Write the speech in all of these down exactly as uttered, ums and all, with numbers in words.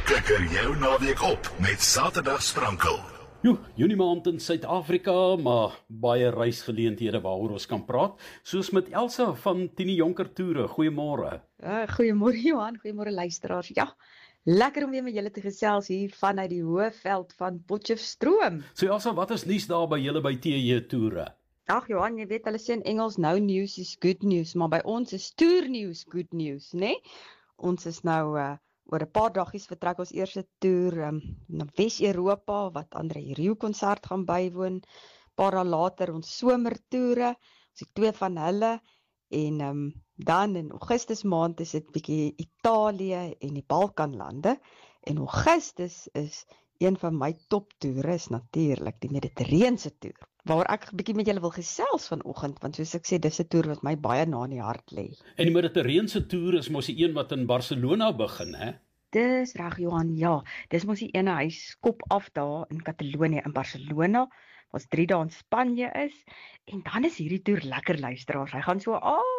Kikker jou naweek op met Saterdag Sprankel. Jo, Junie maand in Suid-Afrika, maar baie reisgeleenthede waaroor ons kan praat, soos met Elsa van Tini Jonker Toere. Goeiemôre. Uh, goeiemôre Johan, goeiemôre luisteraars. Ja, lekker om weer met julle te gesels hier vanuit die Hoëveld van Potchefstroom. So Elsa, wat is nuus daar by julle by T J Toere? Ag Johan, jy weet hulle sê in Engels no news is good news, maar by ons is toernuus good news, né? Nee? Ons is nou uh, oor 'n paar dagies vertrek ons eerste toer um, na Wes-Europa wat Andre Rieu konsert gaan bywoon. Paar dae later ons somertoere, ons het twee van hulle en um, dan in Augustus maand is dit bietjie Italië en die Balkanlande. En Augustus is een van my toptoere is natuurlik die Mediterrane toer, waar ek 'n bietjie met julle wil gesels vanoggend, want soos ek sê, dis 'n toer wat my baie na in die hart lê. En die Mediterrane toer is mos die een wat in Barcelona begin, hè? Dis reg Johan, ja. Dis mos die ene hy skop af daar in Katalonië in Barcelona, ons drie dae in Spanje is, en dan is hierdie toer lekker luisteraars. Hy gaan so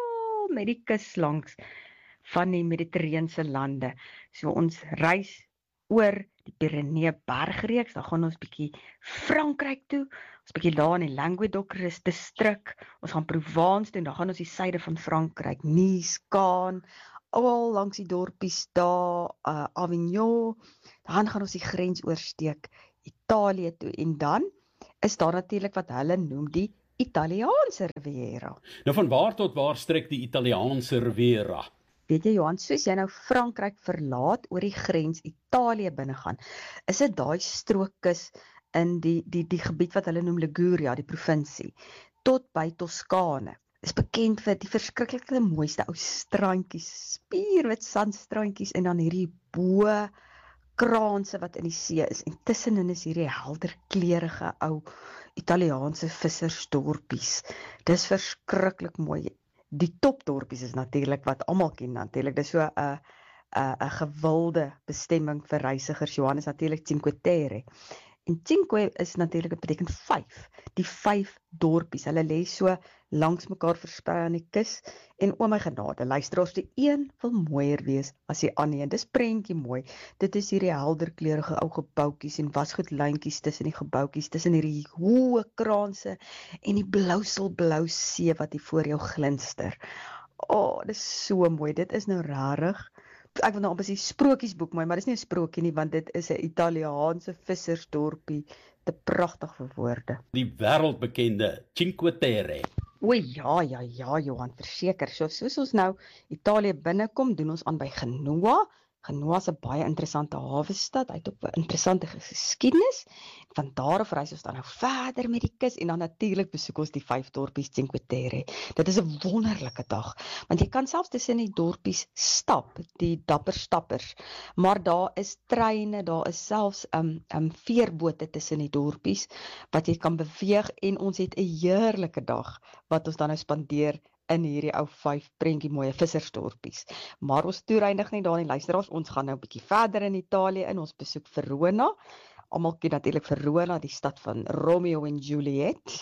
al met die kus langs van die Mediterrane lande. So ons reis oor die Pyrenee bergreeks, dan gaan ons bietjie Frankryk toe, ons bietjie daar in die Languedoc distrik, ons gaan Provence toe, en dan gaan ons die suide van Frankryk, Nice, Caen, al langs die dorpies daar, uh, Avignon, dan gaan ons die grens oorsteek, Italië toe, en dan is daar natuurlik wat hulle noem die Italiaanse Riviera. Nou van waar tot waar strek die Italiaanse Riviera? Weet jy Johan, soos jy nou Frankryk verlaat oor die grens Italië binne gaan, is dit daai strookkus in die, die, die gebied wat hulle noem Liguria, die provinsie, tot by Toskane. Is bekend vir die verskriklike mooiste ou strandjies, spierwit sandstrandjies en dan hierdie bo kraanse wat in die see is. En tussenin is hierdie helder kleurige ou Italiaanse vissersdorpies. Dis verskriklik mooi. Die topdorpies is natuurlik wat almal ken natuurlik. Dis so 'n 'n 'n gewilde bestemming vir reisigers. Johan is natuurlik Cinque Terre. En Cinque is natuurlik, dit beteken vyf. Die vyf dorpies. Hulle lê so langs mekaar versprei aan die kus. En o my genade, luisteraars, die een wil mooier wees as die ander een. Dis prentjie mooi. Dit is hierdie helder kleurige ou gebouetjies en wasgoedlyntjies tussen die gebouetjies, tussen hierdie hoë kraanse en die blouselblou see wat hier voor jou glinster. O, oh, dis so mooi. Dit is nou rarig. Ek wil nou amper sê sprokiesboek mooi, maar dis nie 'n sprokie nie, want dit is 'n Italiaanse vissersdorpie, te pragtig vir woorde. Die wêreldbekende Cinque Terre. O ja, ja, ja, Johan, verseker. So soos ons nou Italië binnekom, doen ons aan by Genoa. Genoa is 'n baie interessante hawestad, hy het ook 'n interessante geskiedenis. Van daar af reis ons dan nou verder met die kus en dan natuurlik besoek ons die vyf dorpies Cinque Terre. Dit is 'n wonderlike dag, want jy kan selfs tussen die dorpies stap, die dapper stappers. Maar daar is treine, daar is selfs um, um, veerbote tussen die dorpies wat jy kan beweeg en ons het 'n heerlike dag wat ons dan nou spandeer in hierdie ou vyf prentjie mooie vissersdorpies. Maar ons toer eindig nie daar nie, luisteraars, ons gaan nou 'n bietjie verder in Italië in, ons besoek Verona. Almal ken natuurlik Verona, die stad van Romeo en Juliet.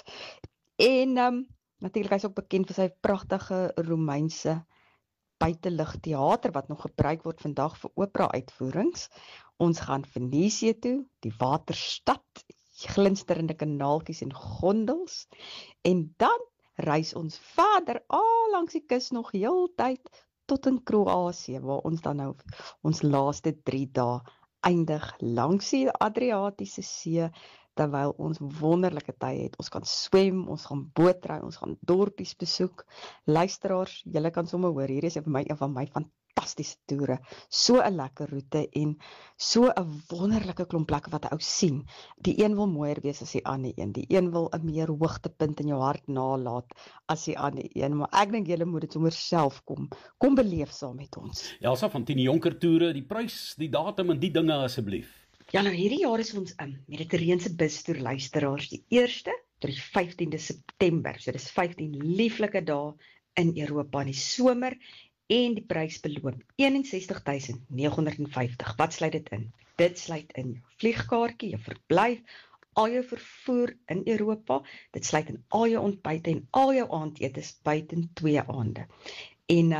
En um, natuurlik hy is ook bekend vir sy pragtige Romeinse buitelugteater wat nog gebruik word vandag vir opera-uitvoerings. Ons gaan Venesië toe, die waterstad, glinsterende kanaaltjies en gondels. En dan reis ons verder al langs die kus nog heeltyd tot in Kroasië, waar ons dan nou ons laaste drie dae eindig langs die Adriatiese See, terwyl ons wonderlike tye het. Ons kan swem, ons gaan bootry, ons gaan dorpies besoek. Luisteraars, julle kan sommer hoor, hier is vir my een van my fantastiese toere. So 'n lekker roete en so 'n wonderlike klomp plekke wat 'n ou sien. Die een wil mooier wees as die ander een. Die een wil 'n meer hoogtepunt in jou hart nalaat as die ander een. Maar ek dink julle moet dit sommer self kom. Kom beleef saam met ons. Elsa van Tini Jonker Toere, die prys, die datum en die dinge asseblief. Ja, nou hierdie jaar is ons 'n um, Mediterrane bustoer luisteraars. Die eerste tot die vyftiende September. So dis vyftien lieflike dae in Europa in die somer. En die prys beloon eenensestig duisend neghonderd en vyftig. Wat sluit dit in? Dit sluit in jou vliegkaartjie, jou verblyf, al jou vervoer in Europa, dit sluit in al jou ontbyte en al jou aandetes buiten twee aande. En uh,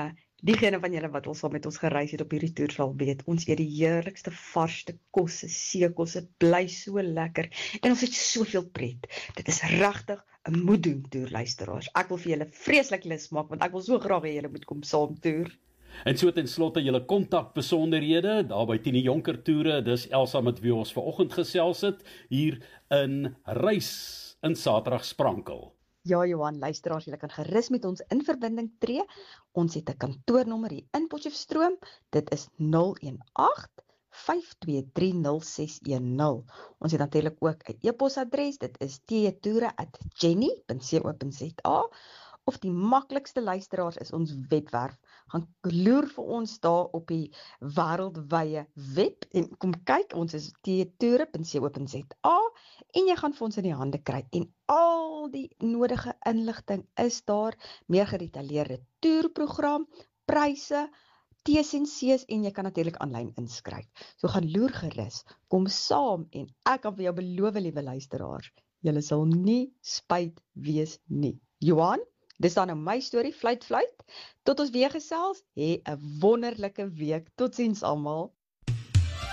Diegene van julle wat ons al met ons gereis het op hierdie toer sal weet, ons eet die heerlikste varsste kosse, seekosse, bly so lekker en ons het soveel pret. Dit is regtig 'n moet doen toer, luisteraars. Ek wil vir julle vreeslik lus maak want ek wil so graag hê julle moet kom saam toer. En so ten slotte julle kontakbesonderhede daar by Tini Jonker Toere. Dis Elsa met wie ons vanoggend gesels het hier in Reis in Saterdag Sprankel. Ja, Johan, luisteraars, julle kan gerus met ons in verbinding tree. Ons het 'n kantoornommer hier in Potchefstroom. Dit is nul een agt vyf twee drie nul ses een nul. Ons het natuurlik ook 'n e-posadres. Dit is t toere at jenny punt co punt za of die maklikste luisteraars is ons webwerf. Gaan loer vir ons daar op die wêreldwye web en kom kyk, ons is t toere punt co punt za en jy gaan vir ons in die hande kry en al die nodige inligting is daar, meer gedetailleerde toerprogram, pryse, T's en C's en jy kan natuurlik aanlyn inskryf. So gaan loer gerus, kom saam en ek kan vir jou beloof, liewe luisteraars, julle sal nie spyt wees nie. Johan, dis dan nou my storie, fluit fluit. Tot ons weer gesels, hê 'n wonderlike week. Totsiens almal.